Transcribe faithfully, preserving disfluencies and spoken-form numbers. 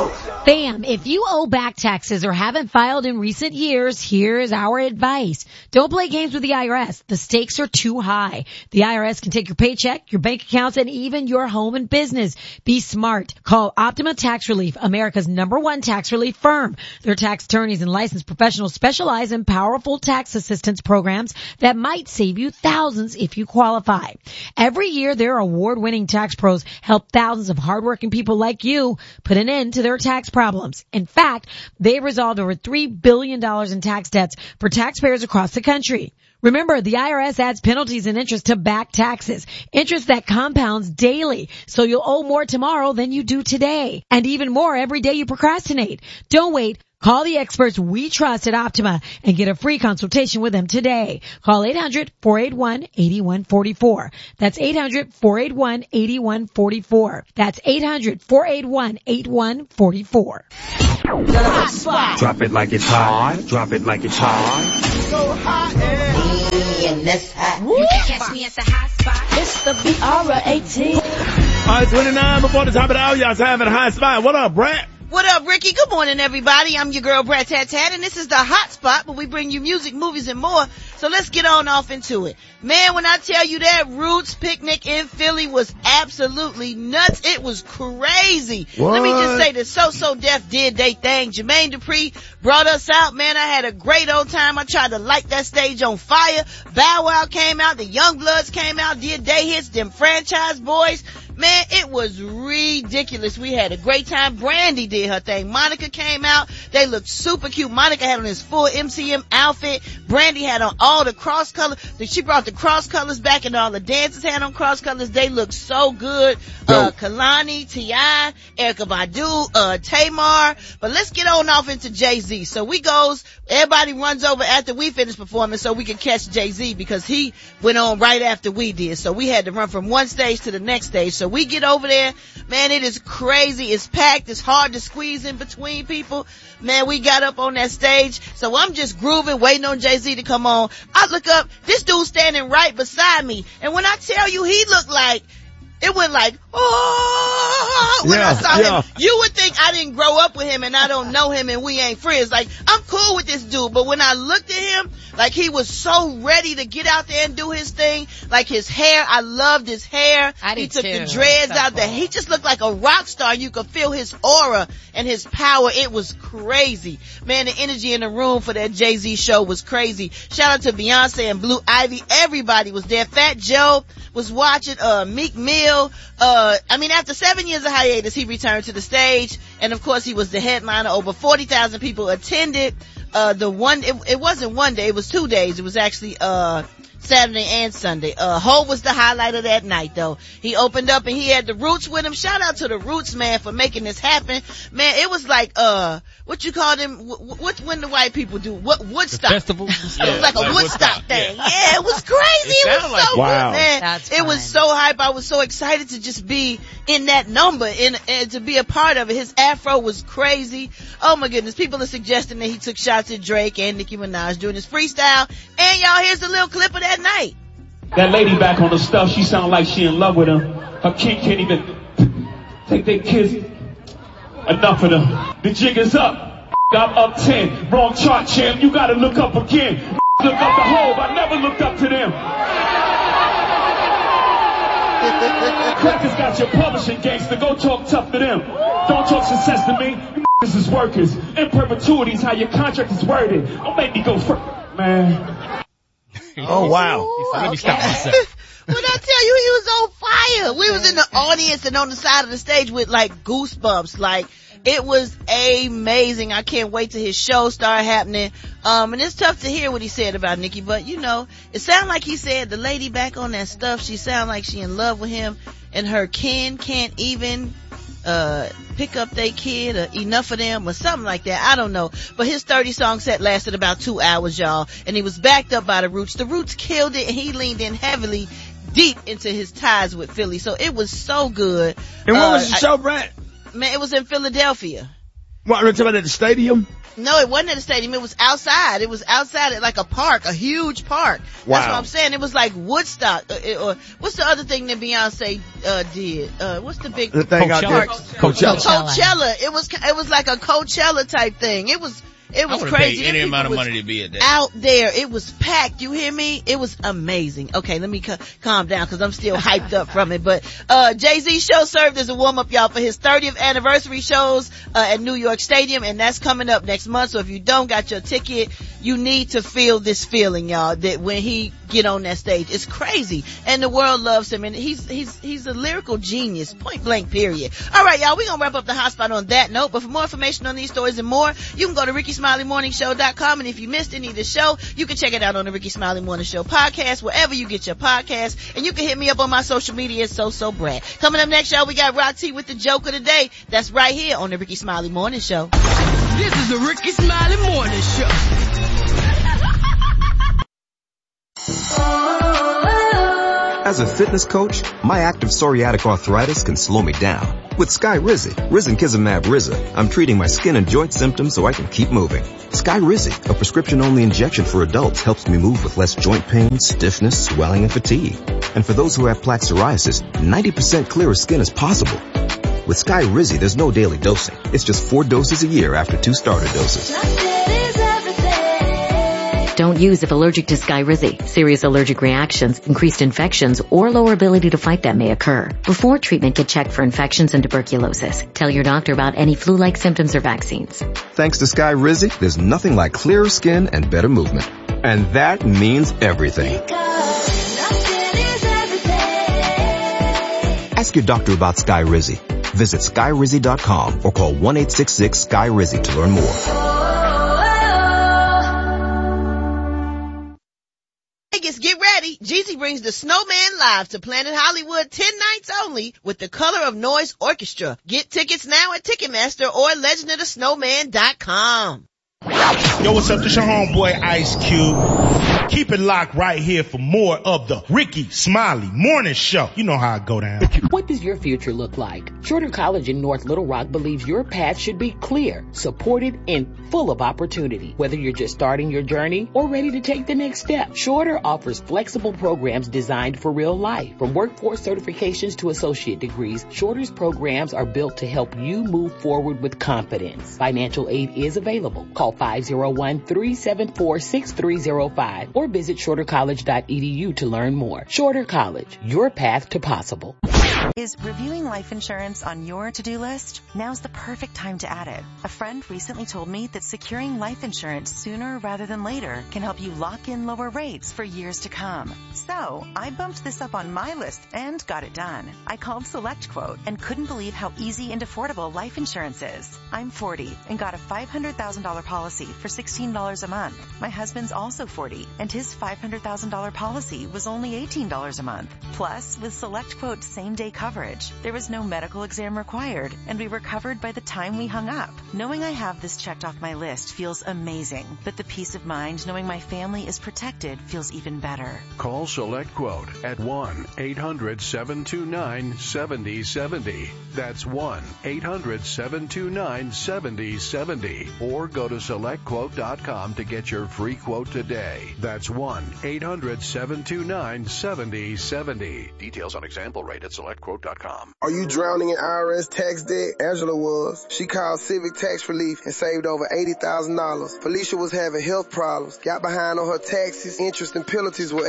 Fam, if you owe back taxes or haven't filed in recent years, here's our advice. Don't play games with the I R S. The stakes are too high. The I R S can take your paycheck, your bank accounts, and even your home and business. Be smart. Call Optima Tax Relief, America's number one tax relief firm. Their tax attorneys and licensed professionals specialize in powerful tax assistance programs that might save you thousands if you qualify. Every year, their award-winning tax pros help thousands of hardworking people like you put an end to their tax problems. In fact, they've resolved over three billion dollars in tax debts for taxpayers across the country. Remember, the I R S adds penalties and interest to back taxes, interest that compounds daily, so you'll owe more tomorrow than you do today, and even more every day you procrastinate. Don't wait. Call the experts we trust at Optima and get a free consultation with them today. Call eight hundred, four eight one, eight one four four. That's eight hundred, four eight one, eight one four four. That's eight hundred, four eight one, eight one four four. Hot spot. Drop it like it's hot. Drop it like it's hot. So hot. Me and this hot. You can catch me at the hot spot. It's the B R eighteen. All right, twenty-nine before the top of the hour. Y'all having a hot spot. What up, Brett? What up, Ricky? Good morning, everybody. I'm your girl, Brat Tat Tat, and this is the Hot Spot, where we bring you music, movies, and more. So let's get on off into it. Man, when I tell you that Roots picnic in Philly was absolutely nuts, it was crazy. What? Let me just say that So So Def did they thing. Jermaine Dupri brought us out. Man, I had a great old time. I tried to light that stage on fire. Bow Wow came out. The Young Bloods came out, did they hits, them Franchise Boys. Man, it was ridiculous. We had a great time. Brandy did her thing. Monica came out. They looked super cute. Monica had on his full M C M outfit. Brandy had on all the cross colors. She brought the cross colors back, and all the dancers had on cross colors. They looked so good. Uh, Kalani, T I, Erykah Badu, uh, Tamar. But let's get on off into Jay-Z. So we goes, everybody runs over after we finish performing so we can catch Jay-Z, because he went on right after we did. So we had to run from one stage to the next stage. So we get over there. Man, it is crazy. It's packed. It's hard to squeeze in between people. Man, we got up on that stage. So I'm just grooving, waiting on Jay-Z to come on. I look up, this dude standing right beside me. And when I tell you, he looked like, it went like, oh, when yeah, I saw yeah. him. You would think I didn't grow up with him and I don't know him and we ain't friends. Like, I'm cool with this dude, but when I looked at him, like, he was so ready to get out there and do his thing. Like, his hair, I loved his hair. I did He took too. the dreads So out there. cool. He just looked like a rock star. You could feel his aura and his power. It was crazy. Man, the energy in the room for that Jay-Z show was crazy. Shout out to Beyonce and Blue Ivy. Everybody was there. Fat Joe was watching, uh, Meek Mill. Uh, I mean, after seven years of hiatus, he returned to the stage. And of course, he was the headliner. Over forty thousand people attended. Uh, the one, it, it wasn't one day, it was two days. It was actually, uh, Saturday and Sunday. Uh, Ho was the highlight of that night, though. He opened up and he had the Roots with him. Shout out to the Roots, man, for making this happen. Man, it was like, uh, what you call them, what, what when the white people do, what, Woodstock. Festival? It was like a Woodstock thing. Yeah. yeah, it was crazy. It, It was sounded so like- Wow. good, man. That's it was fun. so hype. I was so excited to just be in that number and, and to be a part of it. His afro was crazy. Oh my goodness. People are suggesting that he took shots at Drake and Nicki Minaj during his freestyle. And y'all, here's a little clip of that night. That lady back on the stuff, she sound like she in love with him. Her kid can't even take their kids. Enough of them. The jig is up. I'm up ten. Wrong chart, champ. You gotta look up again. Look up the Hove. I never looked up to them. Crackers got your publishing gangster. Go talk tough to them. Don't talk success to me. You This is workers. In perpetuity is how your contract is worded. Don't make me go first, man. Oh, wow. Let me stop myself. When I tell you, he was on fire. We was in the audience and on the side of the stage with like goosebumps. Like, it was amazing. I can't wait till his show start happening. Um, and it's tough to hear what he said about Nicki, but you know, it sounded like he said the lady back on that stuff, she sound like she in love with him, and her kin can't even uh pick up their kid or enough of them or something like that. I don't know. But his thirty song set lasted about two hours, y'all. And he was backed up by the Roots. The Roots killed it, and he leaned in heavily deep into his ties with Philly. So it was so good. And what uh, was the show, Brett? Man, it was in Philadelphia. What, you're talking about at the stadium? No, it wasn't at the stadium. It was outside. It was outside at like a park, a huge park. Wow. That's what I'm saying. It was like Woodstock. Uh, it, or what's the other thing that Beyonce uh, did? Uh, what's the big The thing out there? Coachella. Coachella. Coachella. It was it was like a Coachella type thing. It was it was I would crazy. pay any Them amount of people was money to be at that. out there. It was packed. You hear me? It was amazing. Okay, let me c- calm down because I'm still hyped up from it. But uh Jay-Z show served as a warm up, y'all, for his thirtieth anniversary shows uh, at New York Stadium, and that's coming up next month. So if you don't got your ticket, you need to feel this feeling, y'all, that when he get on that stage, it's crazy, and the world loves him, and he's he's he's a lyrical genius, point blank, period. All right, y'all, we're gonna wrap up the hot spot on that note, but for more information on these stories and more, you can go to ricky smiley morning show dot com, and if you missed any of the show, you can check it out on the Ricky Smiley Morning Show podcast, wherever you get your podcast, and you can hit me up on my social media, so so Brad. Coming up next, y'all, we got Rock T with the joke of the day. That's right here on the Ricky Smiley Morning Show. This is the Ricky Smiley Morning Show. As a fitness coach, my active psoriatic arthritis can slow me down. With Skyrizi, Risankizumab Riza, I'm treating my skin and joint symptoms so I can keep moving. Skyrizi, a prescription-only injection for adults, helps me move with less joint pain, stiffness, swelling, and fatigue. And for those who have plaque psoriasis, ninety percent clearer skin is possible. With Skyrizi, there's no daily dosing. It's just four doses a year after two starter doses. Don't use if allergic to Skyrizi. Serious allergic reactions, increased infections, or lower ability to fight them may occur. Before treatment, get checked for infections and tuberculosis. Tell your doctor about any flu-like symptoms or vaccines. Thanks to Skyrizi, there's nothing like clearer skin and better movement. And that means everything. Ask your doctor about Skyrizi. Visit Skyrizi dot com or call one eight six six Sky Rizi to learn more. Get ready. Jeezy brings the Snowman live to Planet Hollywood ten nights only with the Color of Noise Orchestra. Get tickets now at Ticketmaster or legend of the snowman dot com. Yo, what's up? This your homeboy Ice Cube. Keep it locked right here for more of the Ricky Smiley Morning Show. You know how I go down. What does your future look like? Shorter College in North Little Rock believes your path should be clear, supported, and full of opportunity. Whether you're just starting your journey or ready to take the next step, Shorter offers flexible programs designed for real life. From workforce certifications to associate degrees, Shorter's programs are built to help you move forward with confidence. Financial aid is available. Call five oh one, three seven four, six three oh five or visit shorter college dot e d u to learn more. Shorter College, your path to possible. Is reviewing life insurance on your to-do list? Now's the perfect time to add it. A friend recently told me that securing life insurance sooner rather than later can help you lock in lower rates for years to come. So I bumped this up on my list and got it done. I called SelectQuote and couldn't believe how easy and affordable life insurance is. I'm forty and got a five hundred thousand dollars policy for sixteen dollars a month. My husband's also forty and his five hundred thousand dollars policy was only eighteen dollars a month. Plus, with SelectQuote's same-day coverage, there was no medical exam required, and we were covered by the time we hung up. Knowing I have this checked off my list feels amazing, but the peace of mind knowing my family is protected feels even better. Call SelectQuote at one eight hundred, seven two nine, seven oh seven oh. That's one eight hundred, seven two nine, seven oh seven oh. Or go to select quote dot com to get your free quote today. That's one eight hundred, seven two nine, seven oh seven oh. Details on example rate at select quote dot com. Are you drowning in I R S tax debt? Angela was. She called Civic Tax Relief and saved over eighty thousand dollars. Felicia was having health problems, got behind on her taxes, interest, and penalties were